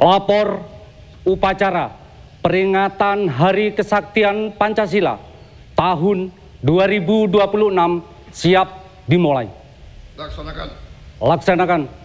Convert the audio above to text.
Lapor upacara peringatan Hari Kesaktian Pancasila tahun 2026 siap dimulai. Laksanakan. Laksanakan.